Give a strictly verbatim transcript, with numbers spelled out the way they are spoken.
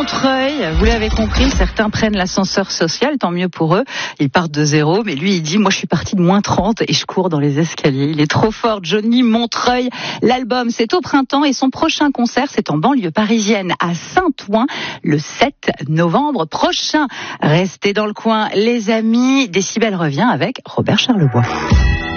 Montreuil. Vous l'avez compris, certains prennent l'ascenseur social, tant mieux pour eux. Ils partent de zéro, mais lui, il dit, moi, je suis parti de moins trente et je cours dans les escaliers. Il est trop fort, Johnny Montreuil. L'album, c'est au printemps et son prochain concert, c'est en banlieue parisienne à Saint-Ouen, le sept novembre prochain. Restez dans le coin, les amis. Décibel revient avec Robert Charlebois.